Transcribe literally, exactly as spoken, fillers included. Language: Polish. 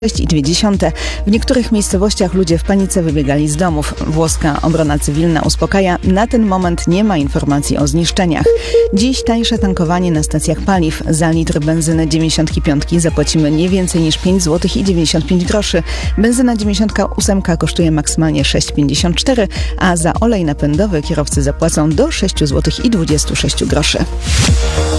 sześć i dwie dziesiąte. W niektórych miejscowościach ludzie w panice wybiegali z domów. Włoska obrona cywilna uspokaja, na ten moment nie ma informacji o zniszczeniach. Dziś tańsze tankowanie na stacjach paliw. Za litr benzyny dziewięćdziesiąt pięć zapłacimy nie więcej niż pięć złotych i dziewięćdziesiąt pięć groszy. Benzyna dziewięćdziesiąt osiem kosztuje maksymalnie sześć pięćdziesiąt cztery, a za olej napędowy kierowcy zapłacą do sześć złotych i dwadzieścia sześć groszy.